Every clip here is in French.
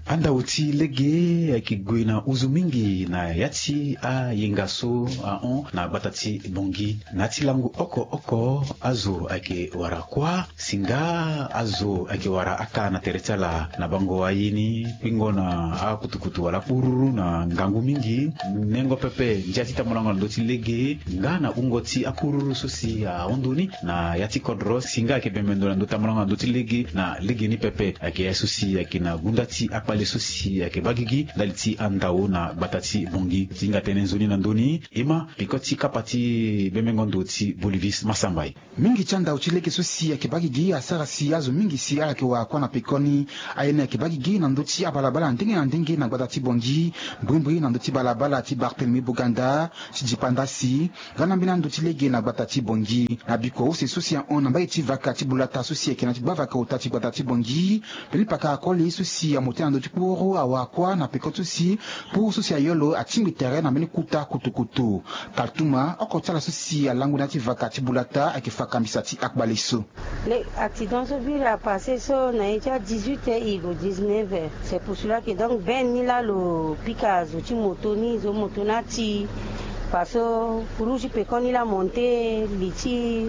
anda uti lege akiguina uzu mingi na yati a yengaso a on na batati bongi nati langu oko azo ake wara kwa singa azo ake wara aka na teretala na bango ayini pingo na a kutukutu wala pururu na ngangu mingi nengo pepe njati tamolanga ndoti lege ngana ungoti apururu sosi a ondoni na yati kodro singa ake bemendo ndota tamolanga ndoti lege na lege ni pepe ake sosi ake na gundati apale sosi ake bagigi daliti andao na batati bongi tinga tenenzoni na ndoni ima pikoti kapati bemengondo ti Bolivis Masambai mingi chanda uchileke sosi ake bagigi asara siazo mingi siara ke wa kwa na pekoni ayene ake bagigi na ndoti abalabala ndenge na batati bongi mbwimbwi na ndoti balabala ti Barthélemy Buganda sijipandasi gana mbina ndoti lege na batati bongi na biko se sosi on na baiti vaka ti bulata sosi ake na ti bavaka utati batati bongi pelipaka akoli sosi ya mote na ndoti puro awakwa na pekoto si pour sosi ya yolo atimbi terrain na meni kuta kutukutu kaltuma okotala sosi ya langu na ti vaka ti bulata ake fakambisa ti akbaleso. Les accidents se virent à passer sur Naïtia 18h et 19h. C'est pour cela que donc ben ni là le picage ti motoni zo motonati parce que rouge pekoni la monter liti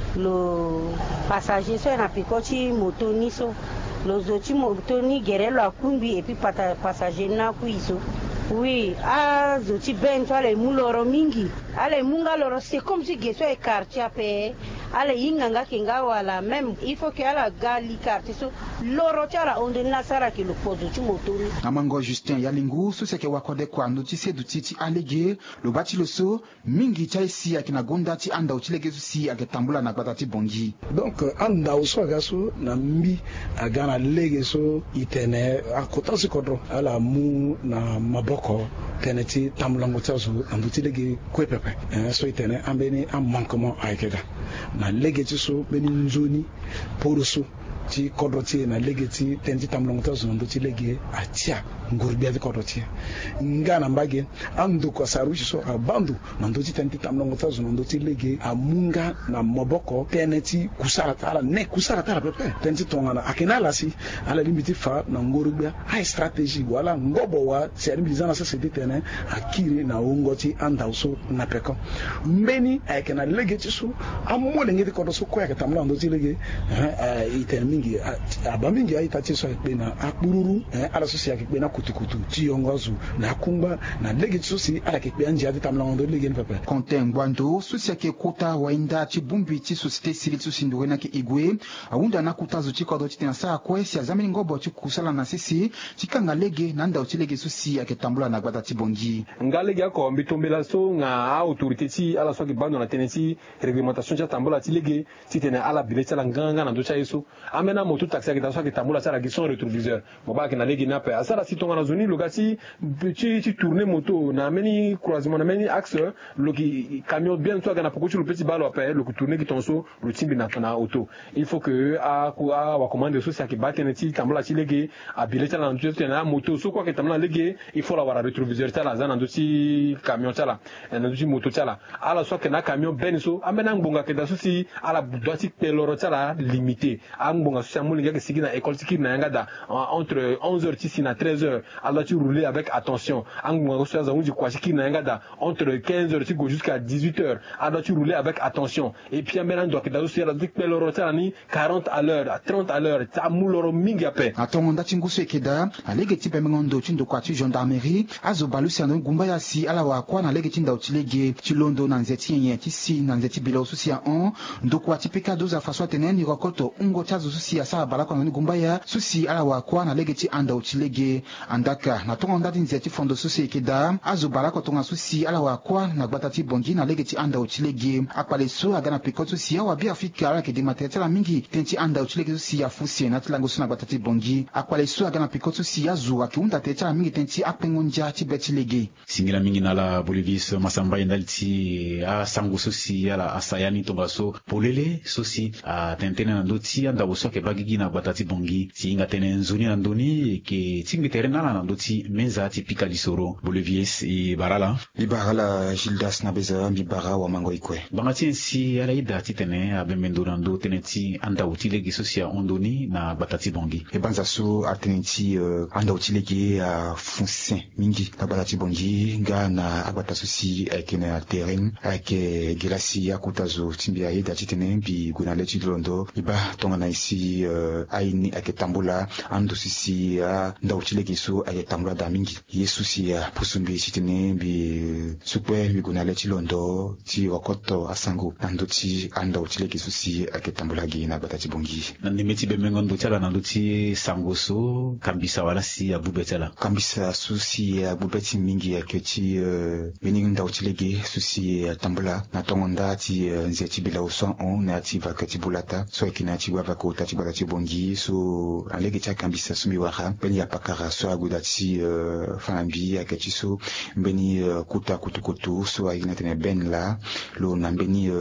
le passager so na pekoti motoni so los autres motoni gerelo akumbi et puis passager na kuiso. Oui, ah, zoti ben toi les mouloro mingi. Ale munga loro c'est comme si geso e quartier pe. Ale inganga kinga wala même il faut que ala gali quartier so loro tara onde na sara ki lo pozo ti motori. Amango Justin yalingu so seke wakode kwa notisi dutiti alege lo bati lo so mingi chaisi akina gonda ti anda uchilege si aketambula na batati bongi. Donc anda uso agaso na mbi agana lege so itene akotasi kodro ala mu na maboko teneti tamulango tsazo ambuti lege kwepepe so itene ambeni am manquement aikeda na lege ti so beni nzoni poroso ti kodroti na legeti tenji tamlongta zondo ti lege atia ngurbia ti kodroti ngana mbage andu ko sarushi so abandu nando ti tenji tamlongta zondo ti lege amunga na moboko teneti kusara tala ne kusara tala pepe tenji tongana akinala si ala limiti fa na ngurbia high strategy wala ngobo wa serbi zana sa sedi tene akiri na ungoti andauso na peko mbeni aikena legeti so amole ngeti kodroso ko ya tamlongta ti lege itenmi abamingi aitati so ekpena akpururu ala sosi akpena kutukutu ti yongozu na kumba na lege sosi ala kekpe anje ati tamlando lege pepe kontengwando sosi ake kota waenda ti bumbi ti société civile sosi ndorena ke igwe awunda na kuta zo ti kodo ti tensa ko si azamini ngobo ti kusala na sisi ti kanga lege na nda ti lege sosi ake tambula na gbata ti bongi nga lege ko mbitombela so nga autorité ti ala so ki bando na teneti réglementation ti tambula ti lege ti tene ala bileti ala nganga na ndo cha yeso amena moto taxi ki taso ki tambula sara ki son rétroviseur mo ba ki na legi na pe asara si tonga na zoni logati ti tourner moto na meni croisement na meni axe lo ki camion bien soit na poko ti le petit balo pe lo ki tourner ki tonso lo timbi na auto il faut que a wa commande so ki batene ti tambula ti legi a bileta na ndo na moto so quoi ki tambula legi il faut la wara rétroviseur ta la za na ndo ti camion ta la na ndo ti moto ta la ala so que na camion ben so amena ngbonga ke da so si ala doiti peloro ta la limité ngbonga so molinga ke sigi na école sigi na ngada entre 11h ti na 13h alors tu rouler avec attention ngbonga so za unji kwa sigi na ngada entre 15h ti go jusqu'à 18h alors tu rouler avec attention et puis amena ndo ke da so la dik peloro ta ni 40 à l'heure 30 à l'heure ta muloro minga pe atonda tinguso ekeda alege ti pe ngondo ti ndo kwa ti gendarmerie azo balusi ando gumba ya si ala wa kwa na lege ti nda utilege ti londo na nzeti yen ti si na nzeti bilo so si on ndo kwa ti peka doza faso teneni rokoto ungo chazo so si asa balako na gumba ya so si ala wa kwa na lege ti anda utilege andaka na tonga ndati nzeti fondo so si ekeda azo balako tonga so si ala wa kwa na gbata ti bongi na lege ti anda utilege akpale so aga na peko so si awa bi afika ala ke de materiel mingi tenti anda utilege so si ya fusi na tilango so na gbata ti bongi akpale so aga na peko so si azu akiunda te cha mingi tenti apengo nja ti beti lege singila mingi na la Bolivis Masamba ndalti a sangu so si ala asayani tonga so polele so si a tentene na ndoti anda so so ke bagigi na batati bongi ti inga tene nzoni na ndoni ke tingbi tere nala na ndoti menza ti pika lisoro boliviers i barala Gildas na beza mi bara wa mango ikwe banga ti si ala ida ti tene abemendo na ndo tene ti anda uti legi sosia ondoni na batati bongi e banza so atene ti anda uti legi a fonsin mingi na batati bongi nga na abata sosi ake na terrain ake gelasi akutazo timbi a ida ti tene bi guna le ti londo iba tonga na isi aini ake tambula ando sisi nda uti legi so ake tambula da mingi yesu si pusumbi ti tene bi supwe bi guna le ti londo ti wakoto asango nando ti anda uti legi sosi ake tambula gi na batati bongi na nimeti bemengo ndo tala nando ti sango so kambisa wala si abube tala kambisa sosi abube ti mingi ake ti beni nda uti legi sosi tambula na tongo nda ti nze ti bila uso on na ti vaka ti bulata so ake na ti wava ko ta ti batati bongi so alege ti kambisa sumi wara beni ya pakara so aguda ti fanambi ake ti so beni kuta kutu so ayina tene ben la lo na beni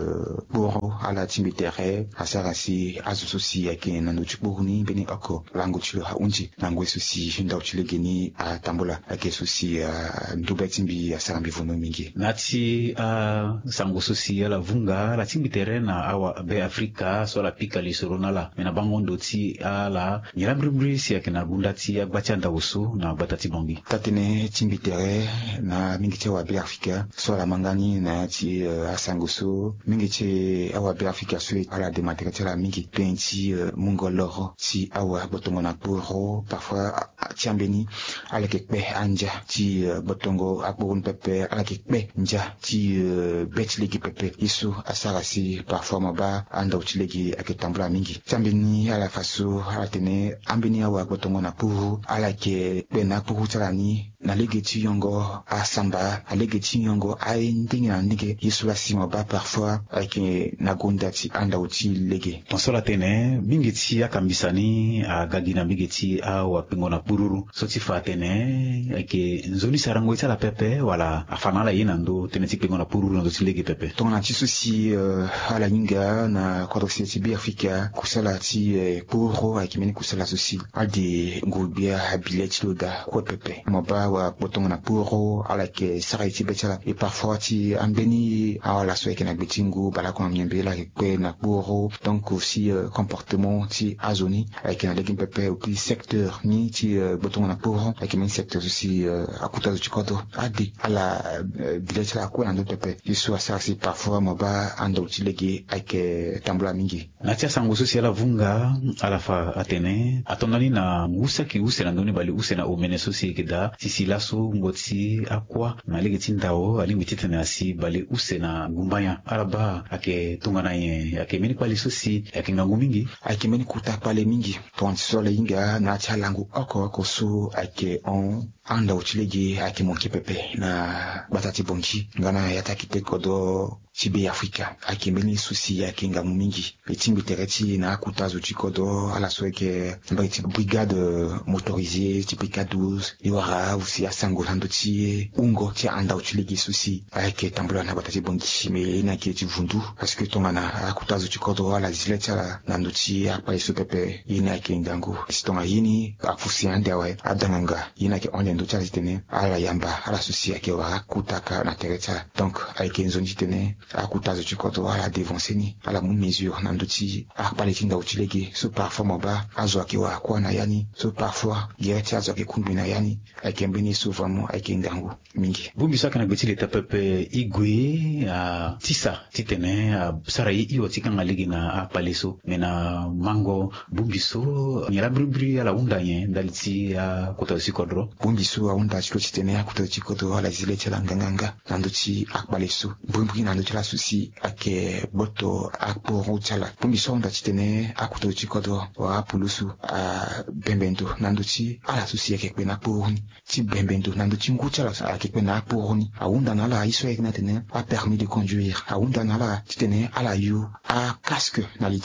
boro ala timbi tere asara si azu sosi ake nando ti buruni beni oko lango ti lo haunji nango sosi nda uti legi ni tambula ake sosi ndube timbi asara mbi vono mingi nati sango sosi ala vunga la timbi tere na awa be Afrika so la pika lisoro nala mena bango ndo ti ala nyirambri si ake na gunda ti agbati anda usu na batati bongi tatene timbi tere na mingi ti awa be Afrika so la mangani na ti asango so mingi ti awa be Afrika so ala de matériel ti ala mingi pen ti mungo loro ti awa botongo na poro parfois ti ambeni ala ke kpe anja ti botongo akborun pepe ala ke kpe nja ti beti legi pepe isu asara si parfois maba anda uti legi ake tambula mingi ti ambeni ala faso ala tene ambeni awa botongo na poro ala ke kpe na poro ti ala ni na lege ti yongo asamba alege ti yongo ai ndenge na ndenge yesu la si maba parfois ake na gonda ti anda uti lege tonso tene mingi ti akambisa ni agagi na mingi ti awa pingo na pururu so ti fa tene ake nzoni sarango ti ala pepe wala afana ala ye na ndo tene ti pingo na pururu na ndo ti lege pepe tongana ti so si ala nyinga na kodrosia ti be Afrika kusala ti pururu ayeke mbeni kusala so si ade ngobia abile ti lo da kue pepe maba wa botongo na pururu ala yeke sara ti be ti ala e parfois ti ambeni awala so ayeke na gbe ti ngu bala kongana miembe ala yeke kue na pururu donc aussi comportement ti azo ni ayeke na lege pepe puis secteur ni ti botongo na pururu ayeke mbeni secteur so si akuta zo ti kodro ade ala bile ti ala akue na ndö pepe ye so asara si parfois maba anda uti lege ayeke tambula mingi na ti asango so si ala vunga ala fa atene atondani na ngusa yeke use na ndöni bale use na omene so si yeke da ti si laso ngbo ti akua na lege ti ndao alingbi ti tene asi bale use na ngumbanya ala ba ayeke tongana ye ayeke mbeni kpale so si ayeke ngangu mingi ayeke mbeni kuta kpale mingi tongana ti so ala hinga na ti alango oko so ayeke anda uti lege ayeke mo ki pepe na batati bongi nga na ya ti ayeke te kodro ti be Afrika ayeke mbeni so si ayeke ngangu mingi e ti ngbi tere ti na akuta zo ti kodro ala so ayeke mbage ti brigade motorisée ti pk 12 e wara aussi asango na ndö ti ungo ti anda uti lege so si ayeke tambula na batati bongi me ye ni ayeke ti vundu parce que tongana akuta zo ti kodro ala zile ti ala na ndö ti akpale so pepe ye ni ayeke ngangu si tonga ye ni afusi ande awe adanganga ye ni ayeke onde ndö ti ala ti tene ala yamba ala so si ayeke wara kutaka na tere ti ala donc ayeke nzoni ti tene akuta zo ti kodro ala devancer ni ala mu mesure na ndö ti akpale ti nda uti lege so parfois maba azo ayeke wara kuâ na ya ni so parfois yere ti azo ayeke kungbi na ya ni ayeke mbeni so vraiment ayeke ngangu mingi bungbi so ayeke na gbe ti leta pepe i gue tisa ti tene sara ye iwa ti kanga lege na akpale so me na mango bungbi so nyen labribri ala hunda nye ndali ti akuta zo si kodro bungbi so ahunda ti lo ti tene akuta zo ti kodro ala zile ti ala nganganga na ndö ti akpale so bribri na ndö ti ala so si ayeke boto akporo ti ala bungbi so ahunda ti tene akuta zo ti kodro wara pulusu bembendo na ndö ti ala so si ayeke kpe na akporo ni ti bembendo na ndö ti ngu ti ala ayeke kpe na akporo ni ahunda na ala ye so ayeke na tene apermis de conduire ahunda na ala ti tene ala yo acasque na li ti ala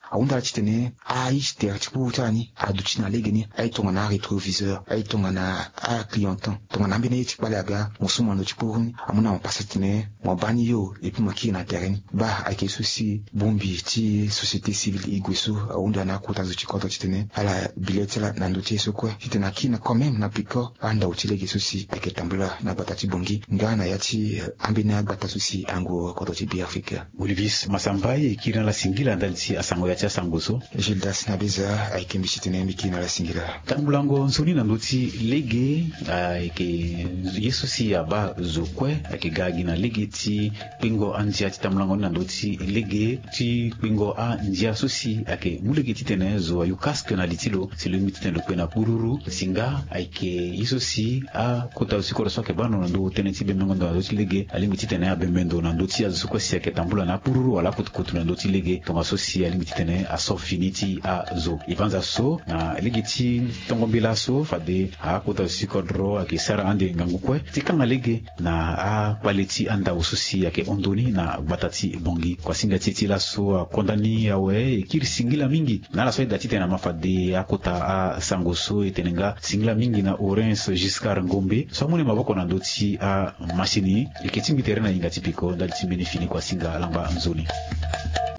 aunda chitene aishte chipu tani aduchina legeni aitonga na rétroviseur aitonga na a clientan tonga na mbene chipalaga musuma no chipuruni amuna mapasatine mabani yo epi maki na terrain ba ake susi bombi ti société civile igwesu aunda na kota zo chikoto chitene ala biletela na ndotie sokwe chitena kina quand même na piko anda uchilege susi ake tambula na batati bongi ngana yati ambina batasusi ango koto chibi Afrika. Olivis Masambai kina la singila ndalisi asango ya cha sangoso Gildas Nabeza aikembi chitene mikina la singila tambulango nsoni na ndoti lege ake yesusi aba zokwe ake gagi na lege ti pingo anjia ti tambulango na ndoti lege ti pingo a njia susi ake mulege ti tene zo yukaske na litilo silumi ti tene na pururu singa ake yesusi a kota usikoro soke bano na ndo tene ti bemengo na ndoti lege alingi ti tene a bemendo na ndoti azokwe si ake tambula na pururu wala kutu na ndoti lege tonga sosi alingi ti tene a so finiti a zo ivanza so na lege ti tongombela so fade a kota usikodro ake sara ande ngangukwe tikanga lege na a paleti anda ususi ake ondoni na batati bongi kwa singa titi la so kondani yawe kiri singila mingi na la so dati tena mafade a kota a sangoso etenenga singila mingi na Orense Giscard Ngombe so mune maboko na ndoti a machini iketi mbiterena inga tipiko ndali timbeni fini kwa singa lamba nzoni.